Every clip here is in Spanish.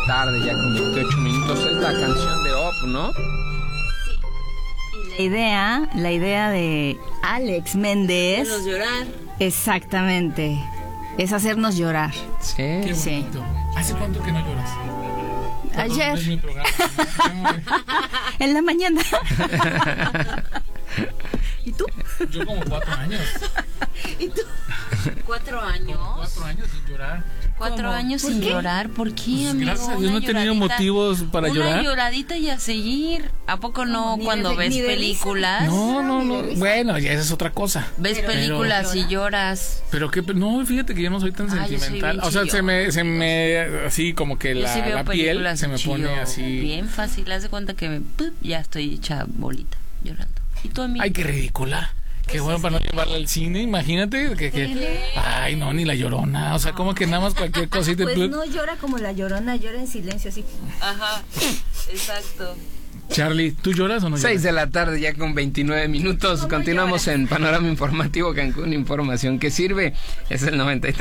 la tarde, ya con 28 minutos. Es la canción de Up, ¿no? Y la idea de Alex Méndez... Hacernos llorar. Exactamente. Es hacernos llorar. Sí. Qué Sí. bonito. ¿Hace cuánto que no lloras? Ayer. No es mi programa. En la mañana. ¿Y tú? Yo como 4 años. ¿Y tú? 4 años. 4 años sin llorar. 4 años sin llorar. ¿Por qué, Pues, amigo? gracias a Dios no he tenido motivos para llorar. Una lloradita y a seguir. ¿A poco no Ni cuando de- ves ni de películas? No. Bueno, ya esa es otra cosa. Ves Pero- películas y lloras. Pero que no, fíjate que yo no soy tan Yo soy sentimental. bien O sea, chillona. se me así como que Yo sí veo la piel películas se me pone chillo, así. bien fácil. Haz de cuenta que ya estoy hecha bolita llorando. ¿Y tú, amigo? Ay, qué ridícula. Qué bueno para no llevarla al cine, imagínate ay, no, ni la Llorona, o sea, como que nada más cualquier cosita. Pues no llora como la Llorona, llora en silencio así. Ajá, exacto. Charlie, ¿tú lloras o no lloras? 6 de la tarde, ya con 29 minutos. ¿Cómo Continuamos llora? en Panorama Informativo Cancún, información que sirve. Es el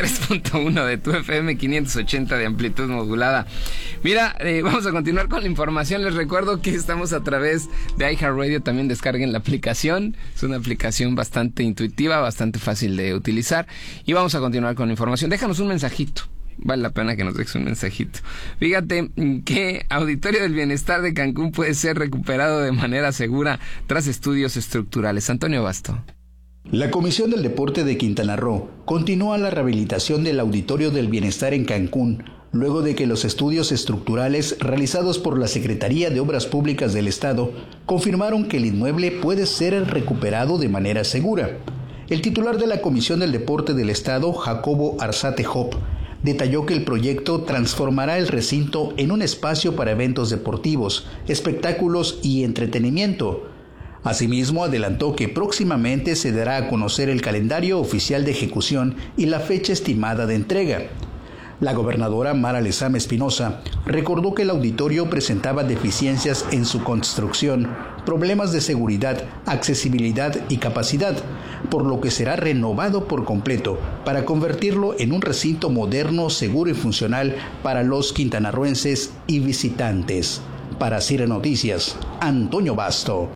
93.1 de tu FM, 580 de amplitud modulada. Mira, vamos a continuar con la información. Les recuerdo que estamos a través de iHeartRadio. También descarguen la aplicación. Es una aplicación bastante intuitiva, bastante fácil de utilizar. Y vamos a continuar con la información. Déjanos un mensajito. Vale la pena que nos dejes un mensajito. Fíjate que Auditorio del Bienestar de Cancún puede ser recuperado de manera segura tras estudios estructurales. Antonio Basto. La Comisión del Deporte de Quintana Roo continúa la rehabilitación del Auditorio del Bienestar en Cancún, luego de que los estudios estructurales realizados por la Secretaría de Obras Públicas del Estado confirmaron que el inmueble puede ser recuperado de manera segura. El titular de la Comisión del Deporte del Estado, Jacobo Arzate Hop, detalló que el proyecto transformará el recinto en un espacio para eventos deportivos, espectáculos y entretenimiento. Asimismo, adelantó que próximamente se dará a conocer el calendario oficial de ejecución y la fecha estimada de entrega. La gobernadora Mara Lezama Espinosa recordó que el auditorio presentaba deficiencias en su construcción, problemas de seguridad, accesibilidad y capacidad, por lo que será renovado por completo para convertirlo en un recinto moderno, seguro y funcional para los quintanarroenses y visitantes. Para CIRE Noticias, Antonio Basto.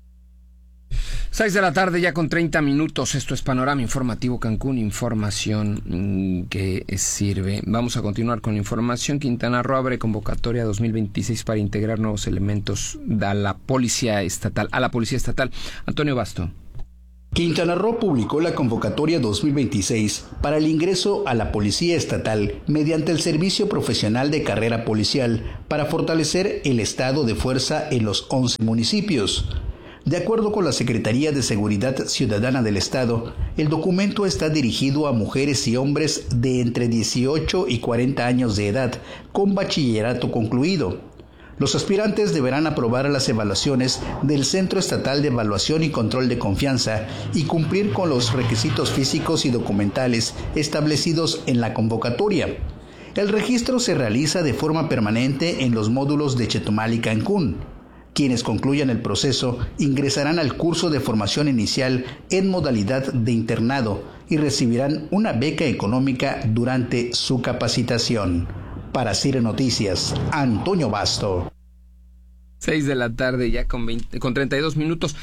6 de la tarde, ya con 30 minutos. Esto es Panorama Informativo Cancún, información que sirve. Vamos a continuar con la información. Quintana Roo abre convocatoria 2026 para integrar nuevos elementos a la Policía Estatal. Antonio Basto. Quintana Roo publicó la convocatoria 2026 para el ingreso a la Policía Estatal mediante el Servicio Profesional de Carrera Policial para fortalecer el estado de fuerza en los 11 municipios. De acuerdo con la Secretaría de Seguridad Ciudadana del Estado, el documento está dirigido a mujeres y hombres de entre 18 y 40 años de edad con bachillerato concluido. Los aspirantes deberán aprobar las evaluaciones del Centro Estatal de Evaluación y Control de Confianza y cumplir con los requisitos físicos y documentales establecidos en la convocatoria. El registro se realiza de forma permanente en los módulos de Chetumal y Cancún. Quienes concluyan el proceso ingresarán al curso de formación inicial en modalidad de internado y recibirán una beca económica durante su capacitación. Para CIRE Noticias, Antonio Basto. 6 de la tarde, ya con 32 minutos.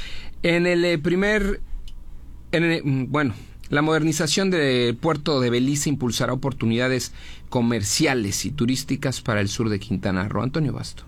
La modernización del puerto de Belice impulsará oportunidades comerciales y turísticas para el sur de Quintana Roo. Antonio Basto.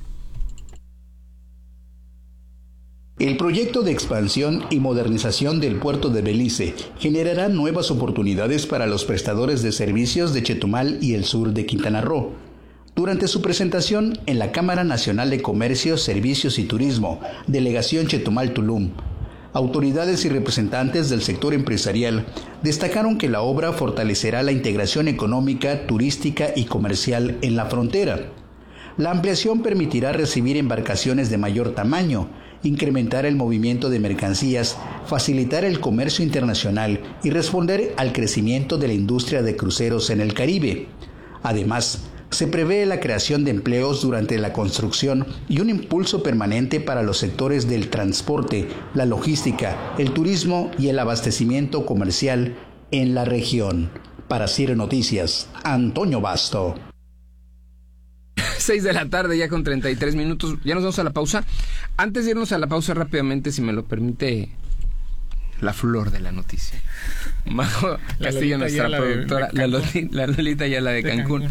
El proyecto de expansión y modernización del puerto de Belice generará nuevas oportunidades para los prestadores de servicios de Chetumal y el sur de Quintana Roo. Durante su presentación en la Cámara Nacional de Comercio, Servicios y Turismo, Delegación Chetumal-Tulum, autoridades y representantes del sector empresarial destacaron que la obra fortalecerá la integración económica, turística y comercial en la frontera. La ampliación permitirá recibir embarcaciones de mayor tamaño, incrementar el movimiento de mercancías, facilitar el comercio internacional y responder al crecimiento de la industria de cruceros en el Caribe. Además, se prevé la creación de empleos durante la construcción y un impulso permanente para los sectores del transporte, la logística, el turismo y el abastecimiento comercial en la región. Para CIRE Noticias, Antonio Basto. 6 de la tarde, ya con 33 minutos. Ya nos vamos a la pausa. Antes de irnos a la pausa rápidamente, si me lo permite, la flor de la noticia. Majo Castillo, nuestra productora, la Lolita Ayala de Cancún.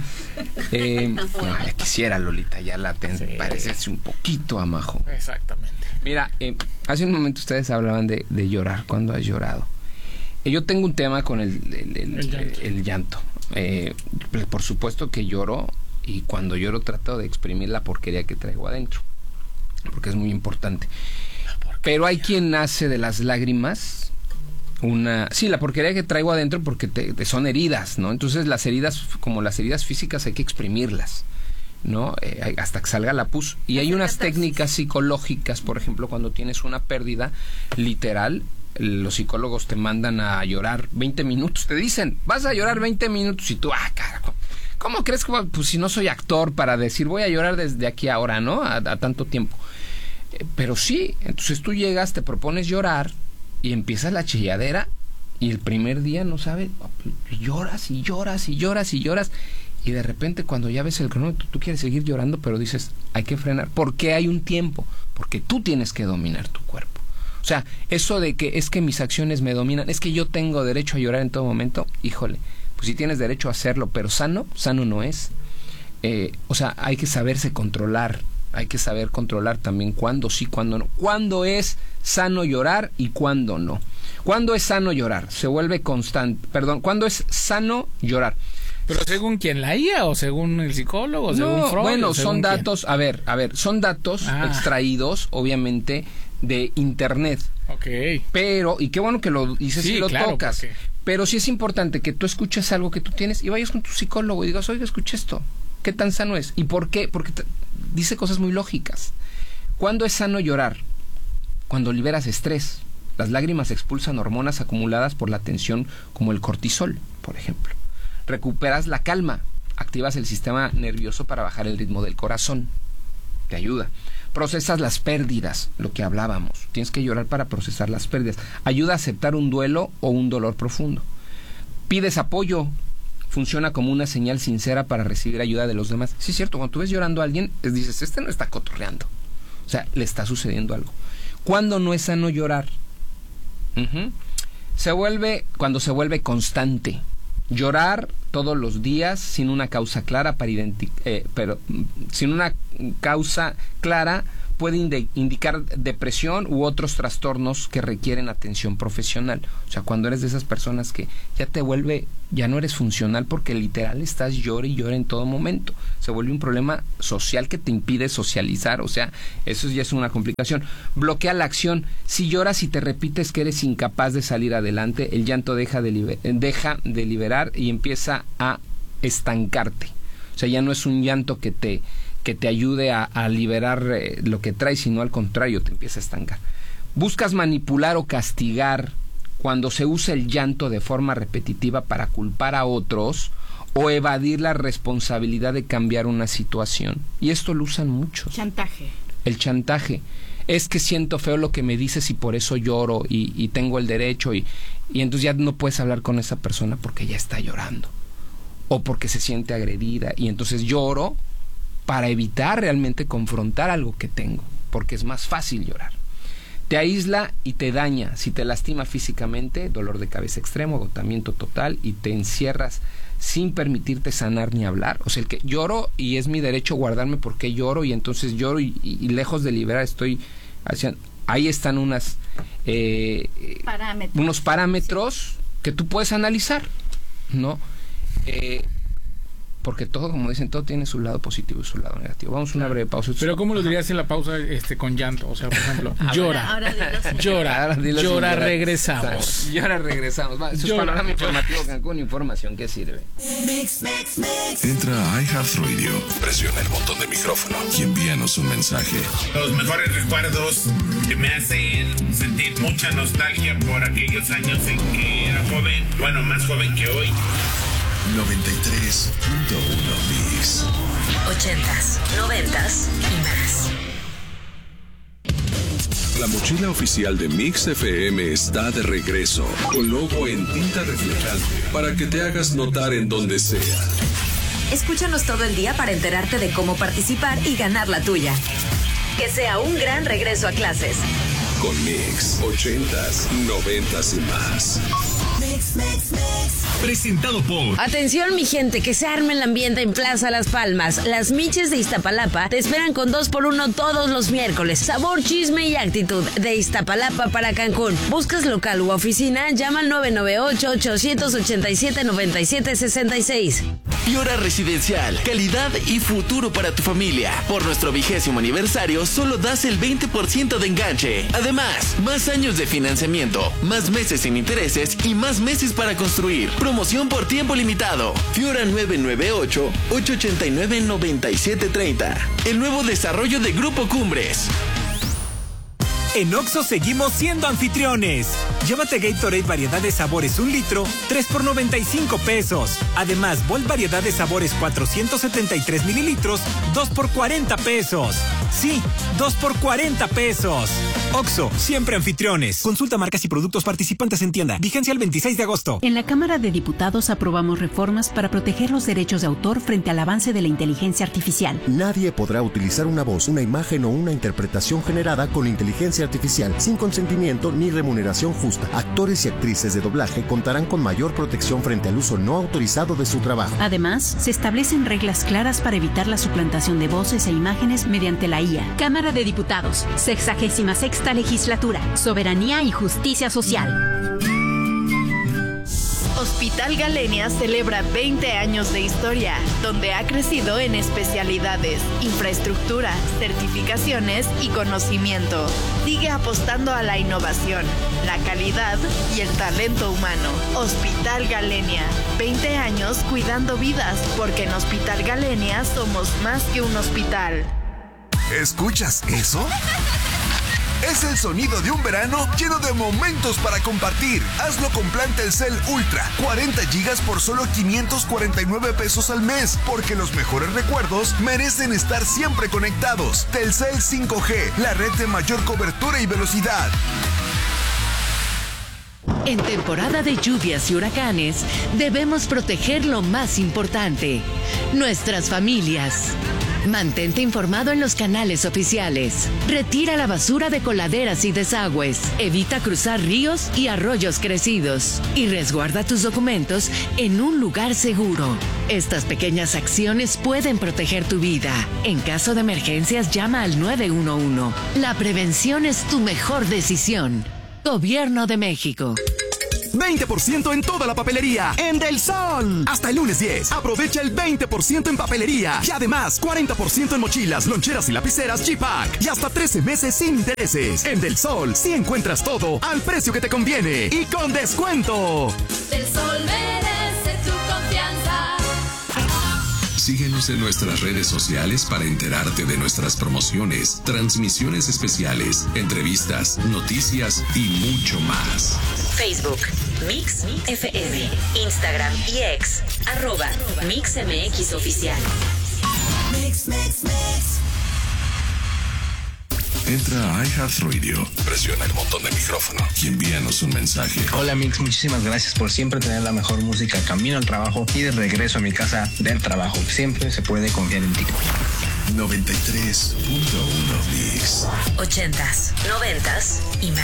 No, le quisiera Lolita Ayala, parece un poquito a Majo. Exactamente. Mira, hace un momento ustedes hablaban de llorar, cuando has llorado. Yo tengo un tema con el llanto. Por supuesto que lloro, y cuando lloro trato de exprimir la porquería que traigo adentro, porque es muy importante. Pero hay quien hace de las lágrimas la porquería que traigo adentro, porque son heridas, ¿no? Entonces las heridas, como las heridas físicas, hay que exprimirlas, ¿no? Hasta que salga la pus. Y hay unas técnicas psicológicas, por ejemplo, cuando tienes una pérdida literal, los psicólogos te mandan a llorar 20 minutos, te dicen, vas a llorar 20 minutos, y tú, carajo, ¿cómo crees que pues si no soy actor para decir voy a llorar desde aquí a ahora, ¿no? A tanto tiempo. Pero sí, entonces tú llegas, te propones llorar y empieza la chilladera, y el primer día no sabes, lloras y lloras y lloras y lloras, y de repente cuando ya ves el cronómetro tú quieres seguir llorando, pero dices, hay que frenar, porque hay un tiempo, porque tú tienes que dominar tu cuerpo. O sea, eso de que es que mis acciones me dominan, es que yo tengo derecho a llorar en todo momento, híjole, pues sí tienes derecho a hacerlo, pero sano no es. O sea, hay que saberse controlar. Hay que saber controlar también cuándo sí, cuándo no. Cuándo es sano llorar y cuándo no. ¿Cuándo es sano llorar? Se vuelve constante. Perdón, ¿cuándo es sano llorar? ¿Pero según quién, la IA o según el psicólogo? No, Freud, bueno, son quién? datos, a ver, son datos extraídos, obviamente, de internet. Ok. Pero, y qué bueno que lo dices y lo claro, tocas. porque... Pero sí es importante que tú escuches algo que tú tienes y vayas con tu psicólogo y digas, oiga, escuché esto. ¿Qué tan sano es? ¿Y por qué? Porque dice cosas muy lógicas. ¿Cuándo es sano llorar? Cuando liberas estrés. Las lágrimas expulsan hormonas acumuladas por la tensión, como el cortisol, por ejemplo. Recuperas la calma. Activas el sistema nervioso para bajar el ritmo del corazón. Te ayuda. Procesas las pérdidas, lo que hablábamos. Tienes que llorar para procesar las pérdidas. Ayuda a aceptar un duelo o un dolor profundo. Pides apoyo. Funciona como una señal sincera para recibir ayuda de los demás. Sí, es cierto, cuando tú ves llorando a alguien, dices, este no está cotorreando. O sea, le está sucediendo algo. ¿Cuándo no es sano llorar? Cuando se vuelve constante. Llorar todos los días sin una causa clara sin una causa clara puede indicar depresión u otros trastornos que requieren atención profesional. O sea, cuando eres de esas personas que ya no eres funcional porque literal estás llora y llora en todo momento. Se vuelve un problema social que te impide socializar. O sea, eso ya es una complicación. Bloquea la acción. Si lloras y te repites que eres incapaz de salir adelante, el llanto deja de liberar y empieza a estancarte. O sea, ya no es un llanto que te ayude a liberar lo que traes, sino al contrario, te empieza a estancar. Buscas manipular o castigar cuando se usa el llanto de forma repetitiva para culpar a otros o evadir la responsabilidad de cambiar una situación. Y esto lo usan muchos. Chantaje. El chantaje. Es que siento feo lo que me dices y por eso lloro y tengo el derecho y entonces ya no puedes hablar con esa persona porque ya está llorando o porque se siente agredida y entonces lloro para evitar realmente confrontar algo que tengo, porque es más fácil llorar. Te aísla y te daña. Si te lastima físicamente, dolor de cabeza extremo, agotamiento total, y te encierras sin permitirte sanar ni hablar. O sea, el que lloro y es mi derecho guardarme porque lloro, y entonces lloro y lejos de liberar estoy haciendo... Ahí están unos parámetros que tú puedes analizar, ¿no? Porque todo, como dicen, todo tiene su lado positivo y su lado negativo. Vamos a una breve pausa. Pero ¿cómo lo dirías en la pausa con llanto? O sea, por ejemplo, llora, regresamos. Llora, regresamos. Eso es Panorama Informativo Cancún, información que sirve. Entra a iHeartRadio, presiona el botón de micrófono y envíanos un mensaje. Los mejores recuerdos que me hacen sentir mucha nostalgia por aquellos años en que era joven, bueno, más joven que hoy. 93.1 Mix. 80s, 90s y más. La mochila oficial de Mix FM está de regreso, con logo en tinta reflejante, para que te hagas notar en donde sea. Escúchanos todo el día para enterarte de cómo participar y ganar la tuya. Que sea un gran regreso a clases. Con Mix, 80s, 90s y más. Presentado por... Atención mi gente, que se arme el ambiente en Plaza Las Palmas. Las Miches de Iztapalapa te esperan con 2x1 todos los miércoles. Sabor, chisme y actitud de Iztapalapa para Cancún. ¿Buscas local u oficina? Llama al 998-887-9766. Fiora Residencial, calidad y futuro para tu familia. Por nuestro 20º aniversario, solo das el 20% de enganche. Además, más años de financiamiento, más meses sin intereses y más meses para construir. Promoción por tiempo limitado. Fiora 998-889-9730. El nuevo desarrollo de Grupo Cumbres. En Oxxo seguimos siendo anfitriones. Llévate Gatorade variedad de sabores 1 litro, 3 por 95 pesos. Además, Volt variedad de sabores 473 mililitros, 2 por 40 pesos. Sí, 2 por 40 pesos. Oxxo, siempre anfitriones. Consulta marcas y productos participantes en tienda. Vigencia el 26 de agosto. En la Cámara de Diputados aprobamos reformas para proteger los derechos de autor frente al avance de la inteligencia artificial. Nadie podrá utilizar una voz, una imagen o una interpretación generada con inteligencia artificial sin consentimiento ni remuneración justa. Actores y actrices de doblaje contarán con mayor protección frente al uso no autorizado de su trabajo. Además, se establecen reglas claras para evitar la suplantación de voces e imágenes mediante la IA. Cámara de Diputados, 66ª Legislatura, Soberanía y Justicia Social. Hospital Galenia celebra 20 años de historia, donde ha crecido en especialidades, infraestructura, certificaciones y conocimiento. Sigue apostando a la innovación, la calidad y el talento humano. Hospital Galenia, 20 años cuidando vidas, porque en Hospital Galenia somos más que un hospital. ¿Escuchas eso? Es el sonido de un verano lleno de momentos para compartir. Hazlo con plan Telcel Ultra. 40 gigas por solo 549 pesos al mes. Porque los mejores recuerdos merecen estar siempre conectados. Telcel 5G, la red de mayor cobertura y velocidad. En temporada de lluvias y huracanes, debemos proteger lo más importante: nuestras familias. Mantente informado en los canales oficiales. Retira la basura de coladeras y desagües. Evita cruzar ríos y arroyos crecidos. Y resguarda tus documentos en un lugar seguro. Estas pequeñas acciones pueden proteger tu vida. En caso de emergencias, llama al 911. La prevención es tu mejor decisión. Gobierno de México. 20% en toda la papelería en Del Sol. Hasta el lunes 10. Aprovecha el 20% en papelería. Y además, 40% en mochilas, loncheras y lapiceras G-Pack. Y hasta 13 meses sin intereses. En Del Sol, sí encuentras todo al precio que te conviene y con descuento. Del Sol merece tu confianza. Síguenos en nuestras redes sociales para enterarte de nuestras promociones, transmisiones especiales, entrevistas, noticias y mucho más. Facebook, Mix FM, Instagram y X, @MixMXOficial. Entra a iHeartRadio, presiona el botón de micrófono y envíanos un mensaje. Hola Mix, muchísimas gracias por siempre tener la mejor música camino al trabajo y de regreso a mi casa del trabajo. Siempre se puede confiar en ti. 93.1 Mix. 80s, 90s y más.